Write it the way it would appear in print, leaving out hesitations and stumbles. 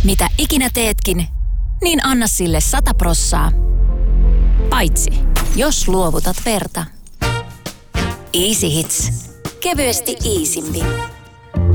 Mitä ikinä teetkin, niin anna sille 100%. Paitsi, jos luovutat verta. Easy Hits. Kevyesti easimmin.